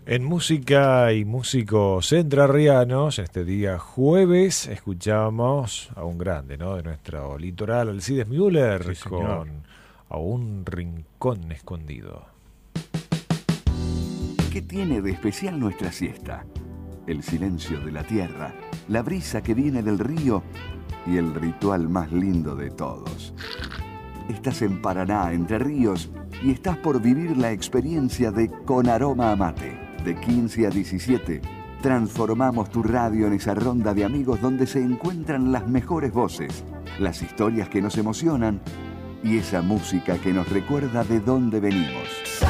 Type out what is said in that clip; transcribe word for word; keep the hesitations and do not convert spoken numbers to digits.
En música y músicos entrerrianos, este día jueves escuchamos a un grande, ¿no?, de nuestro litoral, Alcides Müller, Sí, con A un rincón escondido. ¿Qué tiene de especial nuestra siesta? El silencio de la tierra, la brisa que viene del río y el ritual más lindo de todos. Estás en Paraná, Entre Ríos, y estás por vivir la experiencia de Con Aroma a Mate. De quince a diecisiete, transformamos tu radio en esa ronda de amigos donde se encuentran las mejores voces, las historias que nos emocionan y esa música que nos recuerda de dónde venimos.